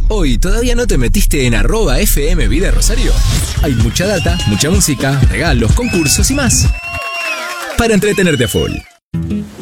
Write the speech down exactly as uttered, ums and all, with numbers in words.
Hoy, ¿todavía no te metiste en arroba F M Vida Rosario? Hay mucha data, mucha música, regalos, concursos y más para entretenerte a full.